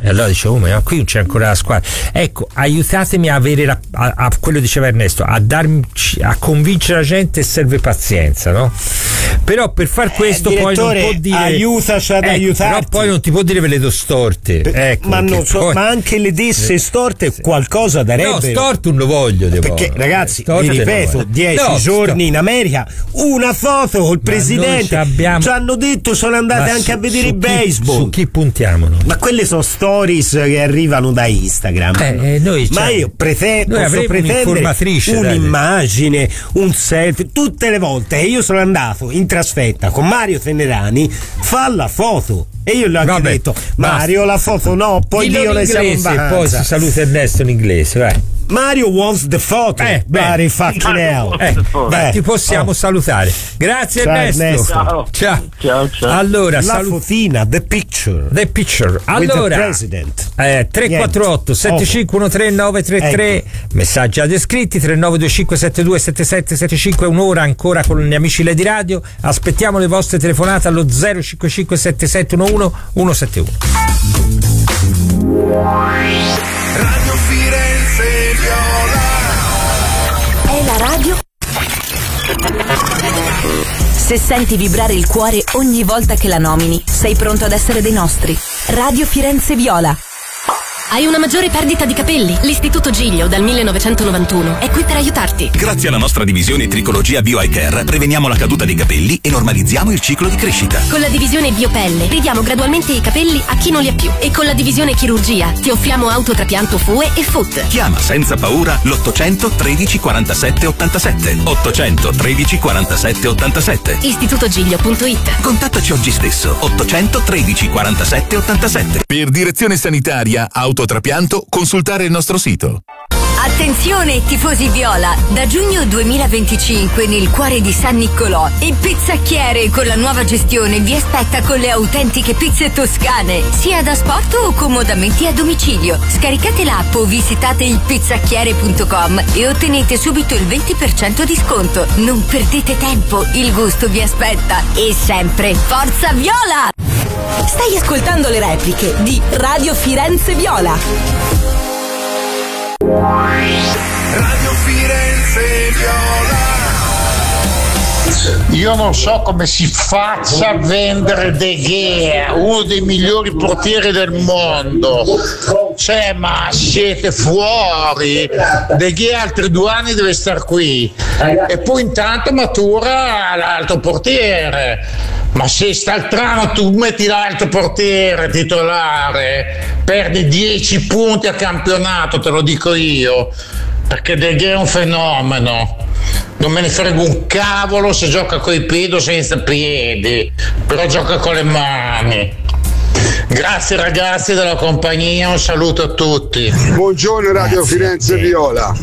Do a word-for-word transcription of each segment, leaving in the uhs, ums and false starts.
E allora dicevo, oh, ma qui non c'è ancora la squadra. Ecco, aiutatemi a avere la, a, a quello diceva Ernesto, a darmi, a convincere la gente, serve pazienza, no? Però per far questo eh, poi non può dire aiutaci ad ecco, aiutarti. Però poi non ti può dire ve le do storte, ecco, ma, non so, poi, ma anche le desse storte sì. qualcosa darebbe. No, storto non lo voglio, devo. Perché ragazzi, storte vi ripeto, dieci no, giorni sto... in America, una foto col ma presidente abbiamo... ci hanno detto sono andate ma anche su, a vedere il baseball. Su chi puntiamo noi? Ma quelle sono stories che arrivano da Instagram. Eh, eh, noi, ma cioè, io prete- noi posso pretendere un'immagine, dai. un selfie. Tutte le volte che io sono andato in trasferta con Mario Tenerani, fa la foto. E io gli ho anche Vabbè, detto Mario la foto no, poi Dillo io ne siamo in vacanza. Poi si saluta Ernesto in inglese, vai. Mario wants the photo. Eh, Beh, fucking hell. Eh, beh, ti possiamo oh. salutare. Grazie ciao, Ernesto. Ernesto. Ciao. Ciao. Ciao, ciao. Allora, la salu- fotina, the picture. The picture. Allora, president. Eh, tre quattro otto sette cinque uno tre nove tre tre ecco. Messaggi ad iscritti tre nove due cinque sette due sette sette sette cinque, un'ora ancora con gli amici Lady Radio. Aspettiamo le vostre telefonate allo zero cinque cinque sette sette uno uno uno sette uno. Radio Firenze Viola. È la radio. Se senti vibrare il cuore ogni volta che la nomini, sei pronto ad essere dei nostri. Radio Firenze Viola. Hai una maggiore perdita di capelli? L'Istituto Giglio dal millenovecentonovantuno è qui per aiutarti. Grazie alla nostra divisione Tricologia Bio Eye Care preveniamo la caduta dei capelli e normalizziamo il ciclo di crescita. Con la divisione Biopelle ridiamo gradualmente i capelli a chi non li ha più. E con la divisione Chirurgia ti offriamo autotrapianto F U E e F U T. Chiama senza paura l'ottocento tredici quarantasette ottantasette. ottocento tredici quarantasette ottantasette. istitutogiglio punto it. Contattaci oggi stesso. ottocento tredici quarantasette ottantasette. Per direzione sanitaria autotrapianto consultare il nostro sito. Attenzione tifosi viola, da giugno duemilaventicinque nel cuore di San Niccolò il Pizzacchiere con la nuova gestione vi aspetta con le autentiche pizze toscane, sia da sport o comodamente a domicilio. Scaricate l'app o visitate il pizzacchiere punto com e ottenete subito il venti per cento di sconto. Non perdete tempo, il gusto vi aspetta. E sempre Forza Viola! Stai ascoltando le repliche di Radio Firenze Viola. Radio Firenze Viola. Io non so come si faccia a vendere De Gea, uno dei migliori portieri del mondo. Cioè, ma siete fuori? De Gea altri due anni deve star qui e poi intanto matura l'altro portiere. Ma se sta al trano tu metti l'altro portiere titolare, perdi dieci punti a campionato, te lo dico io, perché De Gea è un fenomeno. Non me ne frego un cavolo se gioca coi piedi o senza piedi, però gioca con le mani. Grazie ragazzi della compagnia, un saluto a tutti. Buongiorno Radio Grazie Firenze Viola.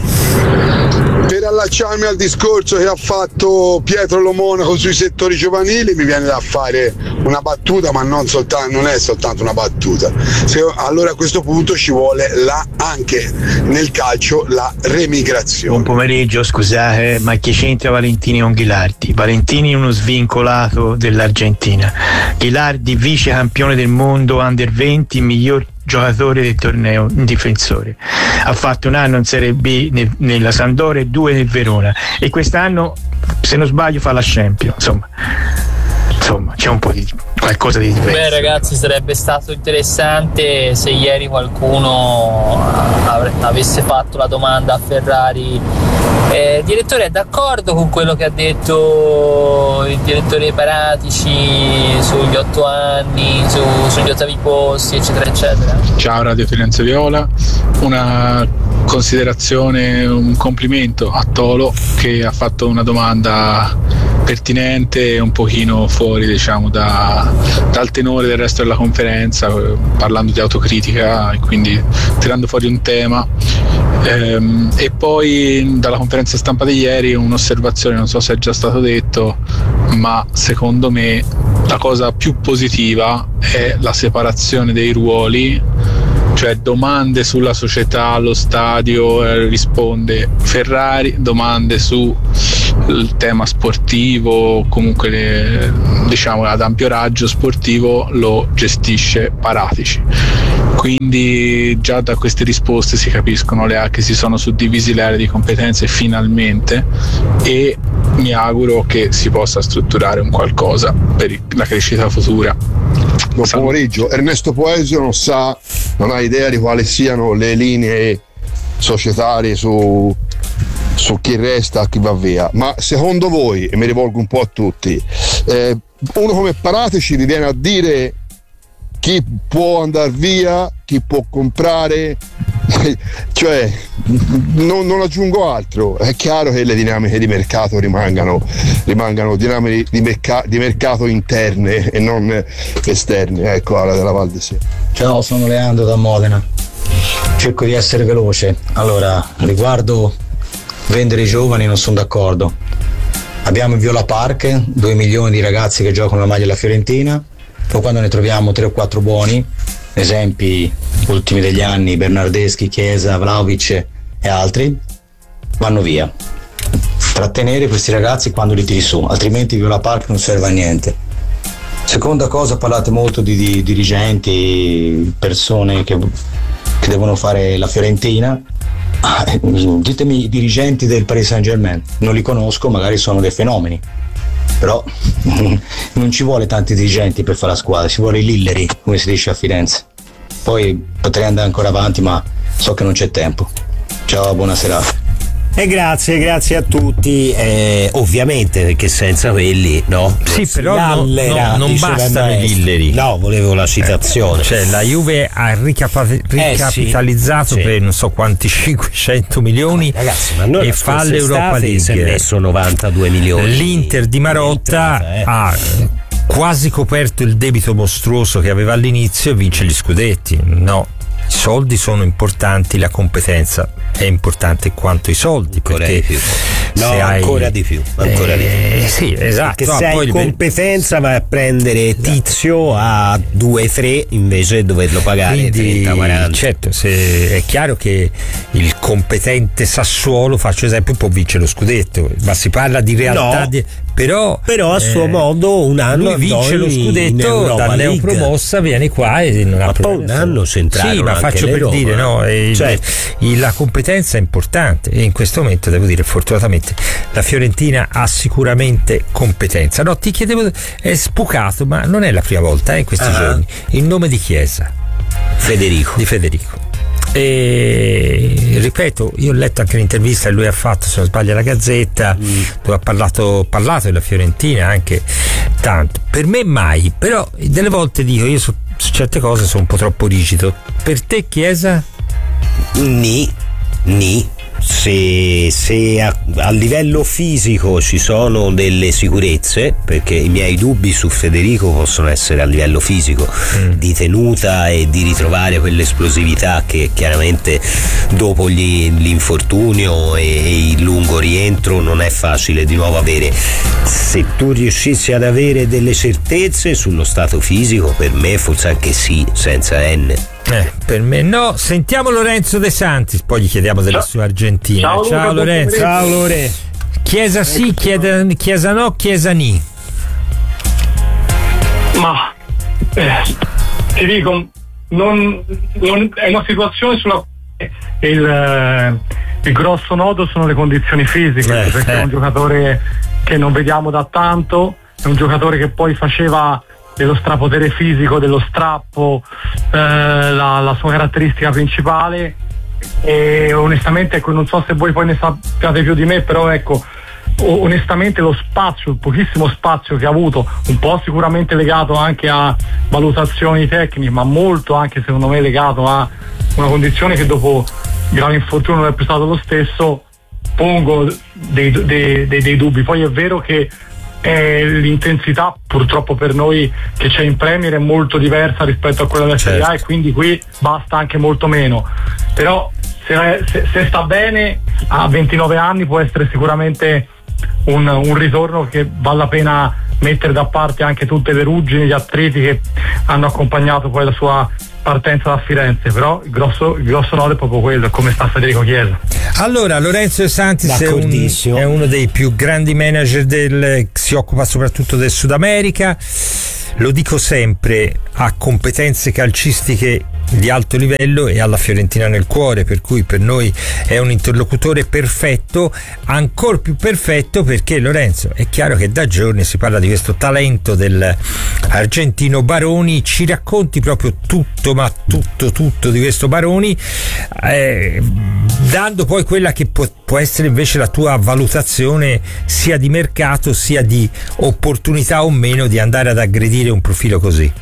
Per allacciarmi al discorso che ha fatto Pietro Lo Monaco sui settori giovanili, mi viene da fare una battuta, ma non, soltanto, non è soltanto una battuta. Se, allora a questo punto ci vuole la, anche nel calcio la remigrazione. Buon pomeriggio, scusate, ma chi c'entra Valentini con Ghilardi? Valentini è uno svincolato dell'Argentina. Ghilardi vice campione del mondo under venti, miglior giocatore del torneo, un difensore. Ha fatto un anno in Serie B nel, nella Sampdoria e due nel Verona, e quest'anno, se non sbaglio, fa la Champions. Insomma, insomma c'è un po' di qualcosa di diverso. Beh ragazzi, sarebbe stato interessante se ieri qualcuno avesse fatto la domanda a Ferrari. Eh, il direttore è d'accordo con quello che ha detto il direttore Paratici sugli otto anni, su, sugli ottavi posti, eccetera eccetera? Ciao Radio Firenze Viola, una considerazione, un complimento a Tolo che ha fatto una domanda pertinente e un pochino fuori, diciamo, da, dal tenore del resto della conferenza, parlando di autocritica e quindi tirando fuori un tema. Ehm, e poi dalla conferenza stampa di ieri un'osservazione, non so se è già stato detto, ma secondo me la cosa più positiva è la separazione dei ruoli, cioè domande sulla società, lo stadio, eh, risponde Ferrari, domande sul tema sportivo, comunque le, diciamo ad ampio raggio sportivo, lo gestisce Paratici. Quindi già da queste risposte si capiscono le A che si sono suddivisi le aree di competenze finalmente, e mi auguro che si possa strutturare un qualcosa per la crescita futura. Buon pomeriggio. Ernesto Poesio non sa, non ha idea di quali siano le linee societarie su, su chi resta, chi va via, ma secondo voi, e mi rivolgo un po' a tutti, eh, uno come Paratici vi viene a dire chi può andare via, chi può comprare, cioè non, non aggiungo altro. È chiaro che le dinamiche di mercato rimangano, rimangano dinamiche di, merca- di mercato interne e non esterne. Ecco, alla della Val di Sé. Ciao, sono Leandro da Modena. Cerco di essere veloce. Allora, riguardo vendere i giovani non sono d'accordo. Abbiamo in Viola Park due milioni di ragazzi che giocano la maglia della Fiorentina, poi quando ne troviamo tre o quattro buoni, esempi ultimi degli anni, Bernardeschi, Chiesa, Vlahovic e altri, vanno via. Trattenere questi ragazzi quando li tiri su, altrimenti Viola Park non serve a niente. Seconda cosa, parlate molto di, di dirigenti, persone che, che devono fare la Fiorentina. Ah, ditemi i dirigenti del Paris Saint-Germain, non li conosco, magari sono dei fenomeni, però non ci vuole tanti dirigenti per fare la squadra, ci vuole i Lilleri, come si dice a Firenze. Poi potrei andare ancora avanti, ma so che non c'è tempo. Ciao, buona serata. E grazie, grazie a tutti. Eh, ovviamente, perché senza quelli, no? Sì, però no, no, non bastano i Lilleri. No, volevo la citazione. Eh, cioè, la Juve ha ricapa- ricapitalizzato eh, sì, per sì. non so quanti cinquecento milioni, ragazzi, ma noi e fa l'Europa League. Si è messo novantadue milioni. L'Inter di Marotta eh. ha quasi coperto il debito mostruoso che aveva all'inizio e vince gli scudetti. No. I soldi sono importanti, la competenza è importante quanto i soldi, ancora perché di più. No, se hai, ancora di più, ancora eh, di più. Sì, esatto. Perché no, se poi hai competenza vai a prendere Tizio a due tre invece di doverlo pagare. Quindi, trenta quaranta. Certo, se è chiaro che il competente Sassuolo, faccio esempio, può vincere lo scudetto, ma si parla di realtà, no. di, però, però a suo eh, modo un anno lui vince lo scudetto, da neopromossa viene qua e non ma ha poi un anno c'entrarono. Sì, ma faccio per Roma. dire, no, il, certo. il, la competenza è importante e in questo momento devo dire fortunatamente la Fiorentina ha sicuramente competenza. No, ti chiedevo, è spucato, ma non è la prima volta eh, in questi ah. giorni, il nome di Chiesa, Federico di Federico. E ripeto, io ho letto anche l'intervista che lui ha fatto, se non sbaglio, alla Gazzetta, mm. dove ha parlato, parlato della Fiorentina anche tanto. Per me mai, però delle volte dico, io su, su certe cose sono un po' troppo rigido. Per te Chiesa? Ni, ni. Se, se a, a livello fisico ci sono delle sicurezze, perché i miei dubbi su Federico possono essere a livello fisico, mm. di tenuta e di ritrovare quell'esplosività che chiaramente dopo gli, l'infortunio e, e il lungo rientro non è facile di nuovo avere. Se tu riuscissi ad avere delle certezze sullo stato fisico, per me forse anche sì, senza N. Eh, per me no. Sentiamo Lorenzo De Santis, poi gli chiediamo della Ciao. sua Argentina. Ciao, Ciao Luca, Lorenzo. Ciao Lore. Chiesa sì, chiesa, chiesa no, Chiesa ni. Ma eh, ti dico, non, non, è una situazione sulla quale il, eh, il grosso nodo sono le condizioni fisiche, eh, perché eh. è un giocatore che non vediamo da tanto, è un giocatore che poi faceva dello strapotere fisico, dello strappo, eh, la, la sua caratteristica principale, e onestamente ecco, non so se voi poi ne sappiate più di me, però ecco, onestamente lo spazio, il pochissimo spazio che ha avuto, un po' sicuramente legato anche a valutazioni tecniche, ma molto anche secondo me legato a una condizione che dopo grave infortunio non è più stato lo stesso, pongo dei, dei, dei, dei dubbi. Poi è vero che Eh, l'intensità purtroppo per noi che c'è in Premier è molto diversa rispetto a quella della Serie A, e quindi qui basta anche molto meno, però se, se, se sta bene a ventinove anni può essere sicuramente un, un ritorno che vale la pena mettere da parte anche tutte le ruggini, gli attriti che hanno accompagnato poi la sua partenza da Firenze, però il grosso, il grosso nodo è proprio quello, come sta Federico Chiesa. Allora, Lorenzo De Santis è, un, è uno dei più grandi manager del, si occupa soprattutto del Sud America, lo dico sempre, ha competenze calcistiche di alto livello e ha la Fiorentina nel cuore, per cui per noi è un interlocutore perfetto, ancora più perfetto perché, Lorenzo, è chiaro che da giorni si parla di questo talento del argentino Baroni. Ci racconti proprio tutto, ma tutto tutto di questo Baroni, eh, dando poi quella che può, può essere invece la tua valutazione sia di mercato sia di opportunità o meno di andare ad aggredire un profilo così.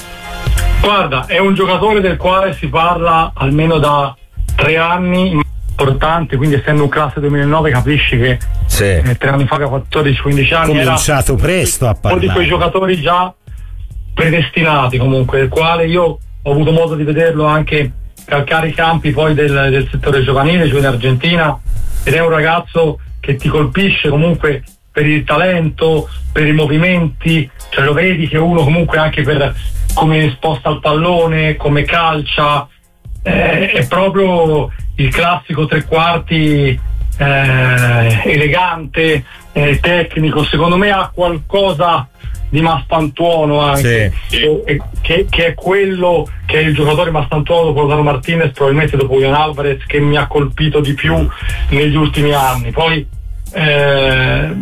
Guarda, è un giocatore del quale si parla almeno da tre anni importante, quindi essendo un classe duemilanove capisci che sì. eh, tre anni fa, quattordici quindici anni, era cominciato presto a parlare. Uno di quei giocatori già predestinati comunque, del quale io ho avuto modo di vederlo anche calcare i campi poi del, del settore giovanile, cioè in Argentina, ed è un ragazzo che ti colpisce comunque per il talento, per i movimenti, cioè lo vedi che uno comunque anche per come sposta il pallone, come calcia, eh, è proprio il classico tre quarti eh, elegante, eh, tecnico. Secondo me ha qualcosa di Maspantuono anche, sì. che, che, che è quello che è il giocatore Maspantuono dopo Lautaro Martinez, probabilmente dopo Julián Álvarez, che mi ha colpito di più negli ultimi anni. Poi eh,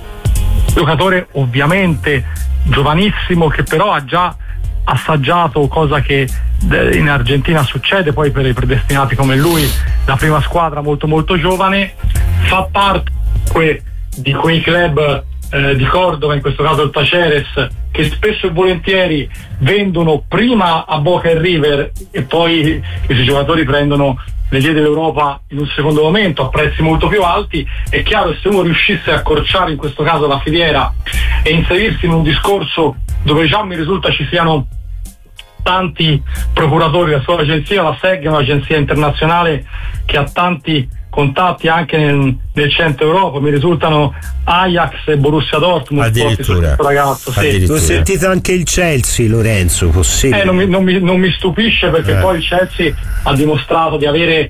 giocatore ovviamente giovanissimo, che però ha già assaggiato, cosa che in Argentina succede poi per i predestinati come lui, la prima squadra molto molto giovane, fa parte que, di quei club eh, di Cordova, in questo caso il Tacheres, che spesso e volentieri vendono prima a Boca e River e poi questi giocatori prendono le vie dell'Europa in un secondo momento a prezzi molto più alti. È chiaro che se uno riuscisse a accorciare in questo caso la filiera e inserirsi in un discorso dove già mi risulta ci siano tanti procuratori, la sua agenzia, la S E G, è un'agenzia internazionale che ha tanti contatti anche nel, nel centro Europa, mi risultano Ajax e Borussia Dortmund. Addirittura, ragazzo, sì. L'ho sentito anche il Chelsea, Lorenzo, possibile? Eh, non, mi, non, mi, non mi stupisce perché eh. poi il Chelsea ha dimostrato di avere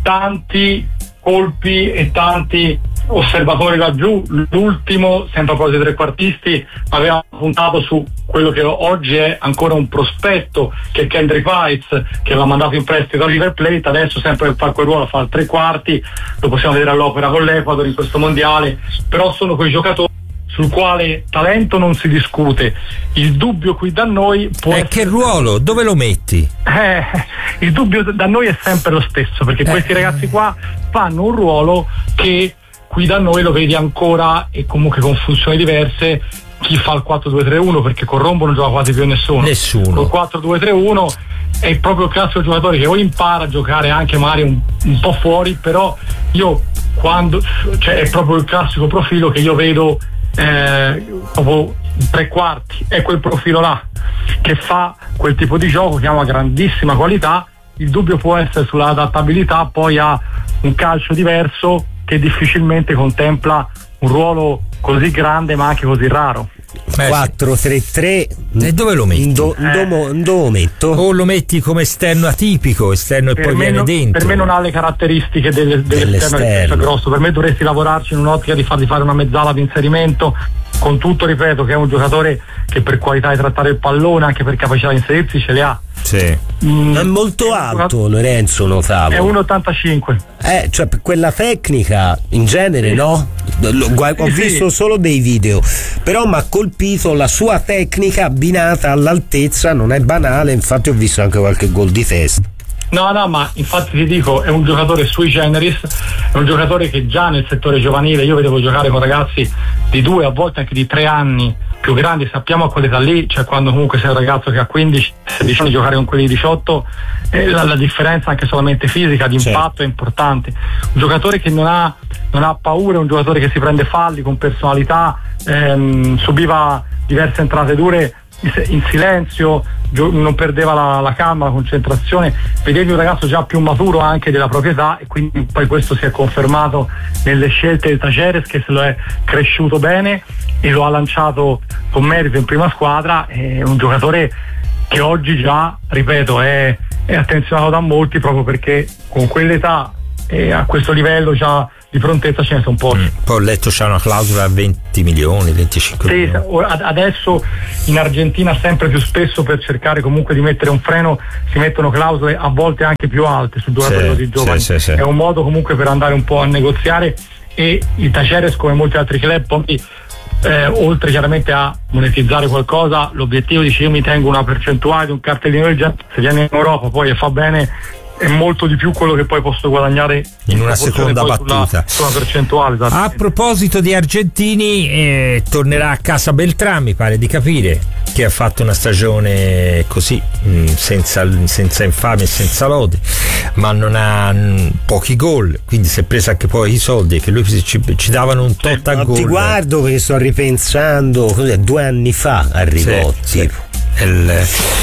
tanti colpi e tanti osservatori laggiù. L'ultimo, sempre a proposito dei trequartisti, aveva puntato su quello che oggi è ancora un prospetto, che è Kendrick Weitz, che l'ha mandato in prestito a River Plate. Adesso sempre per fare quel ruolo fa il tre quarti, lo possiamo vedere all'opera con l'Ecuador in questo mondiale. Però sono quei giocatori sul quale talento non si discute. Il dubbio qui da noi può eh, che ruolo? Dove lo metti? Eh, il dubbio da noi è sempre lo stesso, perché eh. questi ragazzi qua fanno un ruolo che qui da noi lo vedi ancora, e comunque con funzioni diverse. Chi fa il quattro due tre uno, perché con Rombo non gioca quasi più nessuno. Nessuno. Col quattro due tre uno è proprio il classico giocatore che o impara a giocare anche magari un, un po' fuori, però io quando, cioè è proprio il classico profilo che io vedo eh, proprio tre quarti, è quel profilo là che fa quel tipo di gioco che ha una grandissima qualità. Il dubbio può essere sulla adattabilità poi a un calcio diverso che difficilmente contempla un ruolo così grande ma anche così raro. quattro tre tre, e dove lo metti? Do, eh. do, do metto? O lo metti come esterno atipico, esterno e per poi viene non, dentro? Per me non ha le caratteristiche delle, dell'esterno, dell'esterno grosso. Per me dovresti lavorarci in un'ottica di fargli fare una mezzala di inserimento, con tutto, ripeto, che è un giocatore che per qualità di trattare il pallone, anche per capacità di inserirsi, ce le ha. Sì. Mm, è molto alto, Lorenzo, notavo. È uno virgola ottantacinque. Eh, cioè per quella tecnica in genere, sì. No? Ho sì, visto sì. solo dei video, però mi ha colpito la sua tecnica abbinata all'altezza, non è banale, infatti ho visto anche qualche gol di testa. No, no, ma infatti ti dico, è un giocatore sui generis, è un giocatore che già nel settore giovanile io vedevo giocare con ragazzi di due, a volte anche di tre anni più grandi. Sappiamo a quell'età lì, cioè quando comunque sei un ragazzo che ha quindici sedici anni, giocare con quelli di diciotto, eh, la, la differenza anche solamente fisica di impatto certo. È importante. Un giocatore che non ha, non ha paura, un giocatore che si prende falli con personalità, ehm, subiva diverse entrate dure in silenzio, non perdeva la, la calma, la concentrazione. Vedevi un ragazzo già più maturo anche della propria età, e quindi poi questo si è confermato nelle scelte del Tacheres, che se lo è cresciuto bene e lo ha lanciato con merito in prima squadra. È un giocatore che oggi già, ripeto, è, è attenzionato da molti, proprio perché con quell'età e a questo livello già di prontezza ce ne sono pochi. Mm. Poi ho letto c'è una clausola a venti milioni, venticinque sì, milioni. Adesso in Argentina sempre più spesso, per cercare comunque di mettere un freno, si mettono clausole a volte anche più alte sul giocatori sì, di giovani. Sì, sì, sì. È un modo comunque per andare un po' a negoziare, e il Taceres, come molti altri club, poi eh, oltre chiaramente a monetizzare qualcosa, l'obiettivo dice: io mi tengo una percentuale di un cartellino del genere, se viene in Europa poi e fa bene è molto di più quello che poi posso guadagnare in una seconda battuta sulla, sulla percentuale. A proposito di argentini, eh, tornerà a casa Beltrán, mi pare di capire, che ha fatto una stagione così mh, senza, senza infamia e senza lode, ma non ha mh, pochi gol, quindi si è preso anche poi i soldi che lui ci, ci davano un tot a gol. Ti guardo perché sto ripensando, cos'è, due anni fa arrivò, sì, tipo sì. Il,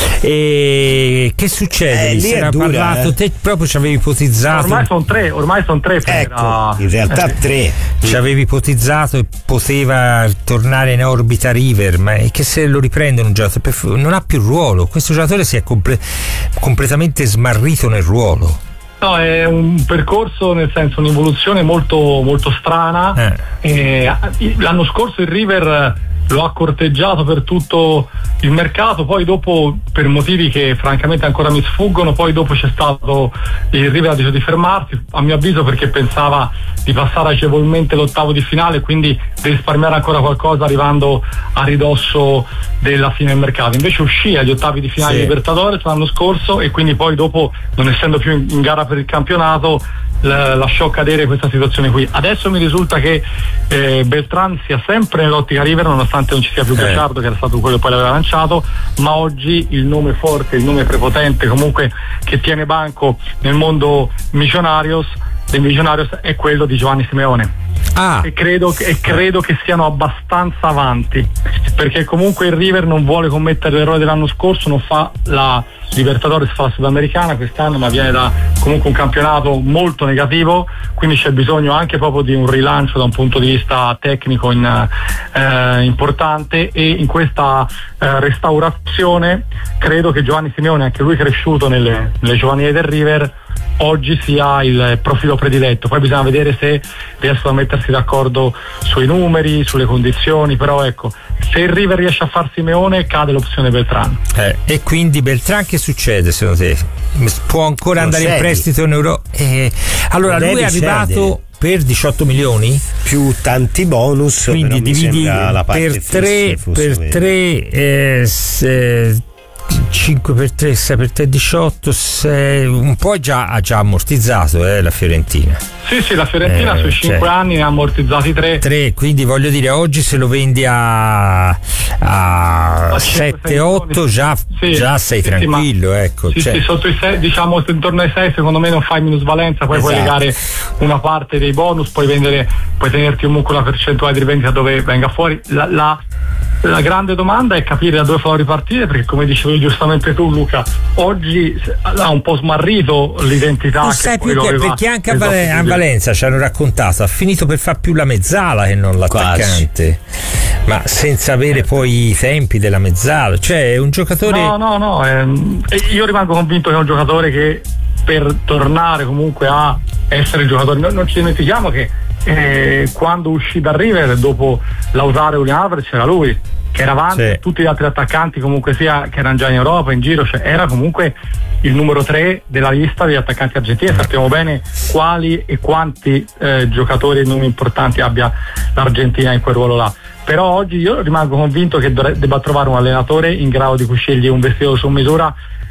e che succede? Eh, lì si era dura, parlato, eh. te proprio ci avevi ipotizzato. Ormai sono tre, ormai sono tre. Ecco, era... in realtà eh. tre. Ci avevi ipotizzato e poteva tornare in orbita River, ma è che se lo riprendono un giocatore non ha più ruolo. Questo giocatore si è comple- completamente smarrito nel ruolo. No, è un percorso, nel senso, un'evoluzione molto, molto strana. Eh. E l'anno scorso il River lo ha corteggiato per tutto il mercato, poi dopo, per motivi che francamente ancora mi sfuggono, poi dopo c'è stato, il River ha deciso di fermarsi, a mio avviso perché pensava di passare agevolmente l'ottavo di finale, quindi di risparmiare ancora qualcosa arrivando a ridosso della fine del mercato. Invece uscì agli ottavi di finale sì. di Libertadores l'anno scorso, e quindi poi dopo, non essendo più in gara per il campionato, lasciò cadere questa situazione qui. Adesso mi risulta che eh, Beltrán sia sempre nell'ottica River, nonostante non ci sia più Gallardo, eh. che era stato quello che poi l'aveva lanciato, ma oggi il nome forte, il nome prepotente comunque che tiene banco nel mondo Millonarios, dei Millonarios, è quello di Giovanni Simeone. Ah. E credo, e credo che siano abbastanza avanti, perché comunque il River non vuole commettere l'errore dell'anno scorso, non fa la Libertadores, fa la Sudamericana quest'anno, ma viene da comunque un campionato molto negativo, quindi c'è bisogno anche proprio di un rilancio da un punto di vista tecnico in, eh, importante, e in questa eh, restaurazione credo che Giovanni Simeone, anche lui cresciuto nelle, nelle giovanili del River, oggi sia il profilo prediletto. Poi bisogna vedere se riescono a mettersi d'accordo sui numeri, sulle condizioni, però ecco, se il River riesce a far Simeone cade l'opzione Beltrán. Eh, e quindi Beltrán che succede secondo te? Può ancora non andare sedi. in prestito in Europa? Eh, allora non lui è arrivato cedere. Per diciotto milioni più tanti bonus, quindi però dividi la parte per tre per meno. tre eh, se, cinque per tre, sei per tre, diciotto, sei, un po' già, ha già ammortizzato eh, la Fiorentina. Sì, sì, la Fiorentina eh, sui cinque cioè, anni ne ha ammortizzati tre. tre, quindi voglio dire, oggi se lo vendi a, a sette otto già, sì, già sei sì, tranquillo, sì, ecco. Sì, cioè. sì, sotto i sei, diciamo intorno ai sei, secondo me non fai minusvalenza, poi esatto. puoi legare una parte dei bonus, puoi vendere, puoi tenerti comunque una percentuale di rivendita dove venga fuori. La, la, la grande domanda è capire da dove farò ripartire, perché come dicevi giustamente tu, Luca, oggi ha un po' smarrito l'identità. Non che sai poi più che, aveva, perché anche a, esatto, Valen- a Valenza ci hanno raccontato, ha finito per far più la mezzala che non l'attaccante. Quasi. Ma senza avere poi i tempi della mezzala, cioè è un giocatore. No, no, no, ehm, io rimango convinto che è un giocatore che per tornare comunque a essere il giocatore, non, non ci dimentichiamo che eh, quando uscì da River dopo Lautaro e Julián Álvarez c'era lui che era avanti, sì. Tutti gli altri attaccanti comunque sia che erano già in Europa, in giro, cioè era comunque il numero tre della lista degli attaccanti argentini. Sappiamo bene quali e quanti eh, giocatori e nomi importanti abbia l'Argentina in quel ruolo là. Però oggi io rimango convinto che dovre- debba trovare un allenatore in grado di cui sceglie un vestito su misura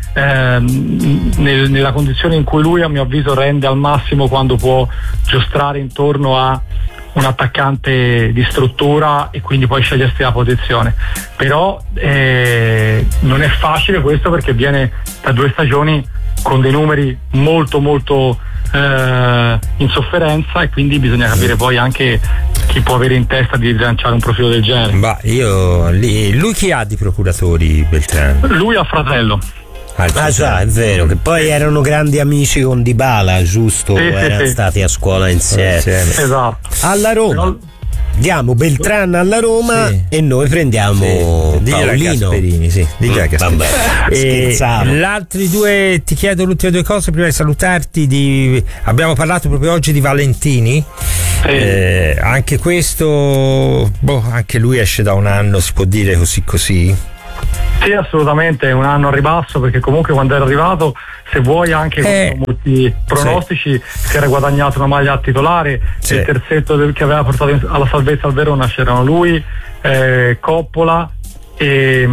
ehm, nel, nella condizione in cui lui, a mio avviso, rende al massimo quando può giostrare intorno a un attaccante di struttura e quindi poi scegliersi la posizione. Però eh, non è facile questo, perché viene da due stagioni con dei numeri molto molto eh, in sofferenza, e quindi bisogna capire poi anche chi può avere in testa di rilanciare un profilo del genere. Ma io lui chi ha di procuratori, Beltrán? Lui ha fratello. Ah già, è vero, che poi erano grandi amici con Dybala, giusto? Sì, erano sì, stati a scuola insieme. Esatto. Alla Roma. Però... diamo Beltrán alla Roma, sì. E noi prendiamo sì. Paolino. Gasperini, sì. Mm, vabbè, e gli altri due, ti chiedo le ultime due cose prima di salutarti. Di, abbiamo parlato proprio oggi di Valentini. Sì. Eh, anche questo, boh, anche lui esce da un anno, si può dire così così? Sì, assolutamente, è un anno a ribasso, perché comunque quando era arrivato, se vuoi anche eh, con molti pronostici, sì. si era guadagnato una maglia titolare, sì. il terzetto del, che aveva portato in, alla salvezza al Verona c'erano lui, eh, Coppola e,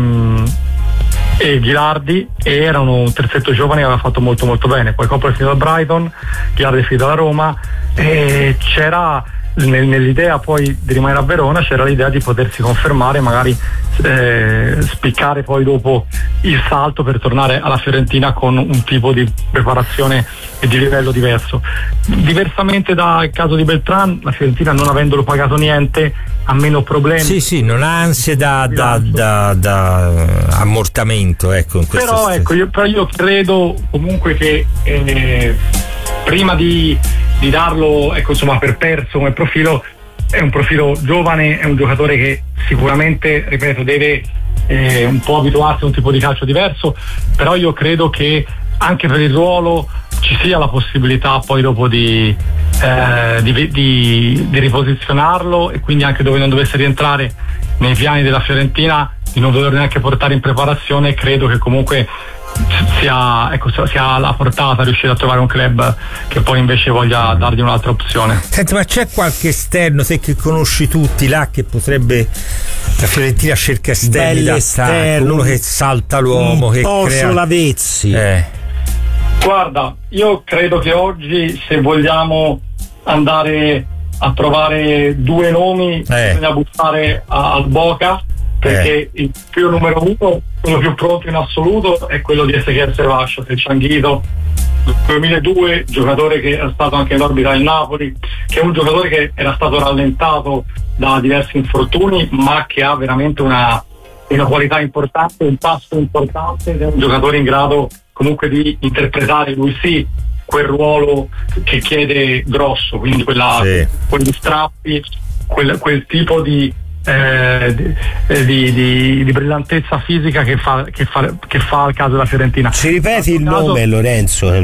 e Ghilardi, e erano un terzetto giovane che aveva fatto molto molto bene. Poi Coppola è finito al Brighton, Ghilardi è finito alla Roma, e c'era nell'idea poi di rimanere a Verona, c'era l'idea di potersi confermare, magari eh, spiccare poi dopo il salto per tornare alla Fiorentina con un tipo di preparazione e di livello diverso. Diversamente dal caso di Beltran, la Fiorentina, non avendolo pagato niente, ha meno problemi. Sì, sì, non ha ansie da, da, da, da ammortamento, ecco, in questo però, ecco, io, però io credo comunque che eh, prima di di darlo, ecco, insomma, per perso come profilo, è un profilo giovane, è un giocatore che sicuramente, ripeto, deve eh, un po' abituarsi a un tipo di calcio diverso, però io credo che anche per il ruolo ci sia la possibilità poi dopo di, eh, di, di, di riposizionarlo, e quindi anche dove non dovesse rientrare nei piani della Fiorentina, di non dover neanche portare in preparazione. Credo che comunque sia, ecco, sia la portata riuscire a trovare un club che poi invece voglia dargli un'altra opzione. Senti, ma c'è qualche esterno, te che conosci tutti là, che potrebbe, la Fiorentina cerca esterni d'attacco, uno che salta l'uomo, un che po' crea Solavezzi. eh. Guarda, io credo che oggi, se vogliamo andare a trovare due nomi, eh. bisogna buttare a, al Boca, perché eh. il più numero uno, quello più pronto in assoluto, è quello di Ezequiel Sevascio, che Cianghito, duemiladue, giocatore che è stato anche in orbita del Napoli, che è un giocatore che era stato rallentato da diversi infortuni, ma che ha veramente una, una qualità importante, un passo importante, ed è un giocatore in grado comunque di interpretare, lui sì, quel ruolo che chiede grosso, quindi quella, sì. quegli strappi, quel, quel tipo di Eh, di, di, di, di brillantezza fisica che fa, che fa, che fa al caso della Fiorentina. Ci ripeti il nome, Lorenzo?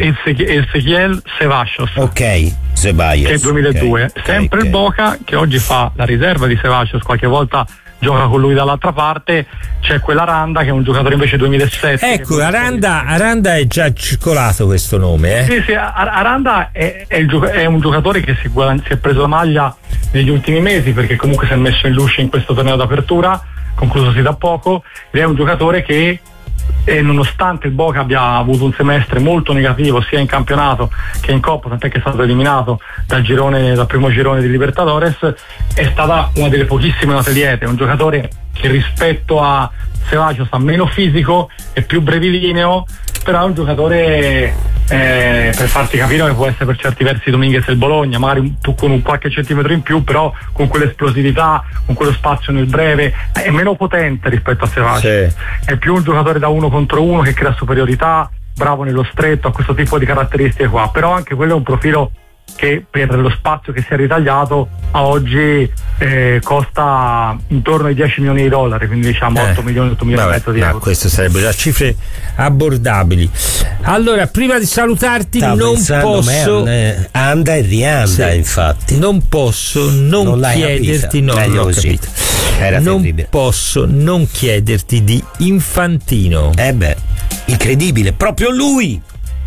Ezequiel Sevascios. Ok, Ceballos, che è duemiladue. Okay. Sempre okay. il Boca, che oggi fa la riserva di Sevascios, qualche volta gioca con lui dall'altra parte. C'è quell'Aranda, che è un giocatore invece duemilasette. Ecco, Aranda, Aranda è già circolato questo nome, eh? Sì, sì, Aranda è, è, il, è un giocatore che si, si è preso la maglia negli ultimi mesi, perché comunque si è messo in luce in questo torneo d'apertura, conclusosi da poco, ed è un giocatore che, e nonostante il Boca abbia avuto un semestre molto negativo sia in campionato che in Coppa, tant'è che è stato eliminato dal girone, dal primo girone di Libertadores, è stata una delle pochissime note liete. È un giocatore che rispetto a Sevascios ha meno fisico, è più brevilineo, però è un giocatore, eh, per farti capire, che può essere per certi versi Dominguez del Bologna, magari un, con un qualche centimetro in più, però con quell'esplosività, con quello spazio nel breve, è meno potente rispetto a Sevascios, sì. È più un giocatore da uno contro uno che crea superiorità, bravo nello stretto, ha questo tipo di caratteristiche qua, però anche quello è un profilo che per lo spazio che si è ritagliato a oggi eh, costa intorno ai dieci milioni di dollari, quindi diciamo eh, otto milioni, otto milioni e mezzo di euro. Questo sarebbe già cifre abbordabili. Allora, prima di salutarti, Stavo non posso me, anda e rianda, sì, infatti non posso non, non chiederti no, non ho capito. Era non terribile. Posso non chiederti di Infantino. Eh beh, incredibile, proprio lui.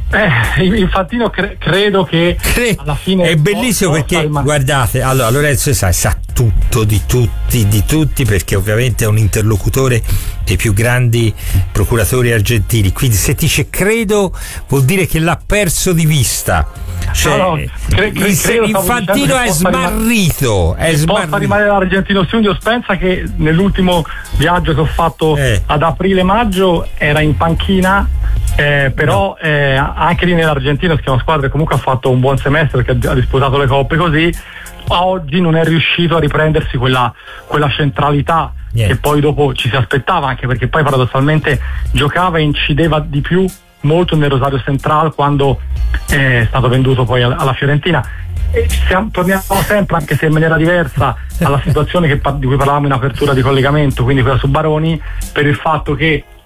Eh, Infantino cre- credo che Cre- alla fine è bellissimo, perché riman- guardate, allora Lorenzo sa, sa tutto di tutti di tutti perché ovviamente è un interlocutore dei più grandi procuratori argentini, quindi se dice credo vuol dire che l'ha perso di vista, cioè, no, no, cre- cre- credo, Infantino è smarrito, è smarrito. Possa rimanere l'Argentino Studios. Pensa che nell'ultimo viaggio che ho fatto eh. ad aprile-maggio era in panchina, eh, però no. eh, anche lì nell'Argentina, che è una squadra che comunque ha fatto un buon semestre perché ha disputato le coppe così, a oggi non è riuscito a riprendersi quella, quella centralità yeah. che poi dopo ci si aspettava, anche perché poi paradossalmente giocava e incideva di più molto nel Rosario Central quando è stato venduto poi alla Fiorentina. E siamo, torniamo sempre, anche se in maniera diversa, alla situazione che, di cui parlavamo in apertura di collegamento, quindi quella su Baroni, per il fatto che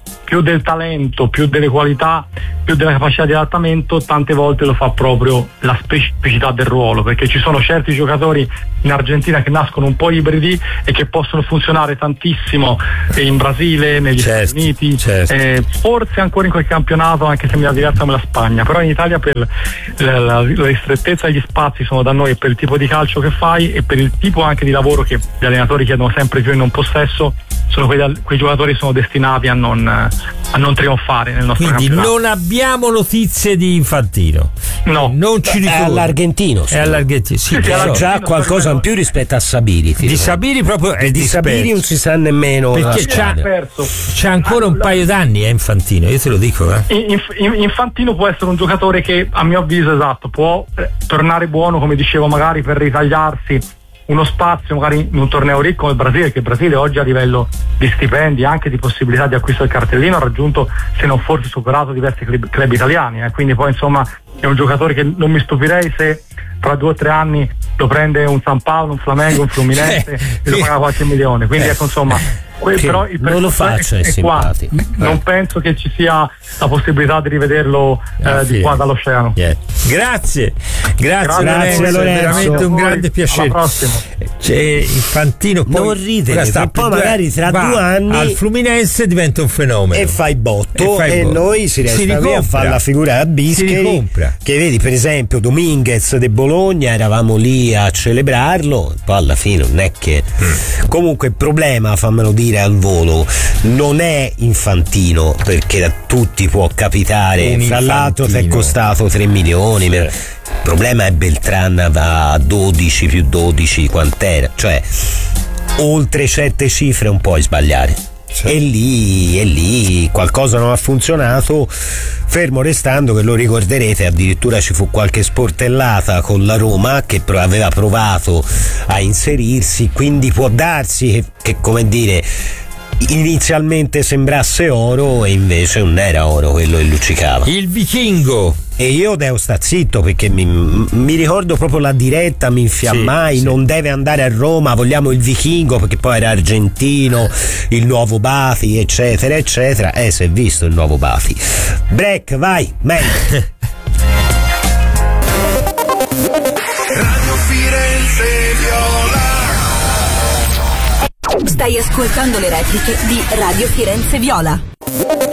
più del talento, più delle qualità, più della capacità di adattamento, tante volte lo fa proprio la specificità del ruolo, perché ci sono certi giocatori in Argentina che nascono un po' ibridi e che possono funzionare tantissimo in Brasile, negli certo, Stati Uniti, certo. eh, forse ancora in quel campionato, anche se mi è diversa come la Spagna, però in Italia per la, la, la ristrettezza degli spazi sono da noi, per il tipo di calcio che fai e per il tipo anche di lavoro che gli allenatori chiedono sempre più in un possesso, sono quei, quei giocatori sono destinati a non, a non trionfare nel nostro Quindi campionato. Non abbiamo notizie di Infantino. No, non ci ricordo. È all'argentino. È all'argentino. Sì, sì, sì, so. già qualcosa in più rispetto a Sabiri. Di Sabiri proprio è di Sabiri non si sa nemmeno. Perché c'ha, c'ha ancora un paio d'anni è Infantino, io te lo dico. Eh. Inf- Infantino può essere un giocatore che a mio avviso esatto può eh, tornare buono, come dicevo, magari per ritagliarsi uno spazio magari in un torneo ricco come il Brasile, che il Brasile oggi a livello di stipendi, anche di possibilità di acquisto del cartellino, ha raggiunto, se non forse superato, diversi club, club italiani, eh. Quindi poi insomma è un giocatore che non mi stupirei se tra due o tre anni lo prende un San Paolo, un Flamengo, un Fluminense e lo paga qualche milione, quindi ecco insomma que- però il non lo faccia, è, è qua. Non penso che ci sia la possibilità di rivederlo eh, di qua dall'oceano. Yeah. Grazie, grazie, grazie Lorenzo, Lorenzo. è veramente un grande piacere. Alla prossima. C'è Infantino, poi non ridere, sta, poi magari tra due anni al Fluminense diventa un fenomeno e fai botto e, fai e botto. Noi si resta si qui a fare la figura a Bischeri, che vedi per esempio Dominguez de Bologna, eravamo lì a celebrarlo, poi alla fine non è che mm. comunque il problema, fammelo dire al volo, non è Infantino, perché a tutti può capitare, fra l'altro ti è costato tre milioni. Il problema è Beltran va a dodici più dodici, quant'era, cioè oltre certe cifre non puoi sbagliare. Sì. E lì, e lì qualcosa non ha funzionato, fermo restando che lo ricorderete, addirittura ci fu qualche sportellata con la Roma che aveva provato a inserirsi, quindi può darsi che, che come dire inizialmente sembrasse oro e invece non era oro quello che luccicava. Il vichingo. E io devo sta zitto perché mi, mi ricordo proprio la diretta, mi infiammai, sì, sì. Non deve andare a Roma, vogliamo il vichingo, perché poi era argentino, il nuovo Bati, eccetera eccetera. Eh, si è visto il nuovo Bati. Break, vai, meglio. Radio Firenze Viola. Stai ascoltando le repliche di Radio Firenze Viola.